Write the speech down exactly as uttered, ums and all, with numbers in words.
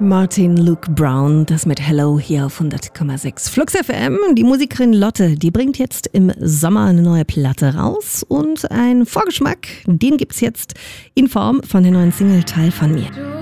Martin Luke Brown, das mit Hello hier auf hundert Komma sechs Flux F M. Die Musikerin Lotte, die bringt jetzt im Sommer eine neue Platte raus und einen Vorgeschmack, den gibt's jetzt in Form von der neuen Single Teil von mir.